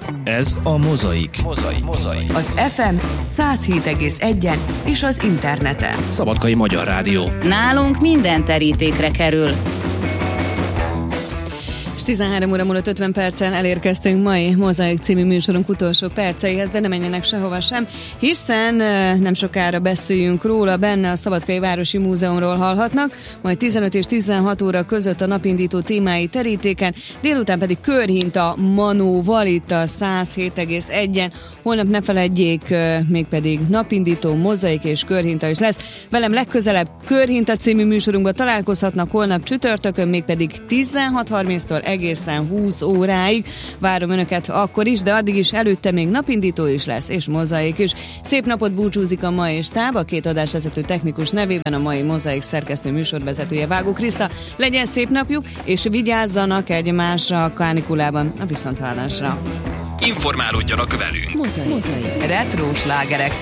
Ez a Mozaik. Az FM 107,1-en és az interneten. Szabadkai Magyar Rádió. Nálunk minden terítékre kerül. 13 óra múlott 50 perccel elérkeztünk mai Mozaik című műsorunk utolsó perceihez, de ne menjenek sehova sem, hiszen nem sokára beszéljünk róla, benne a Szabadkai Városi Múzeumról hallhatnak, majd 15 és 16 óra között a napindító témái terítéken, délután pedig körhinta Manóval itt a 107,1-en. Holnap ne feledjék, mégpedig napindító, mozaik és körhinta is lesz. Velem legközelebb Körhinta című műsorunkban találkozhatnak holnap csütörtökön, mégpedig 16:30-tól egészen 20 óráig. Várom Önöket akkor is, de addig is előtte még napindító is lesz, és mozaik is. Szép napot, búcsúzik a mai stáb, a két adásvezető technikus nevében a mai Mozaik szerkesztő műsorvezetője Vágó Kriszta. Legyen szép napjuk, és vigyázzanak egymásra a kánikulában. A viszonthallásra. Informálódjanak velünk. Mozaik. Retro slágerek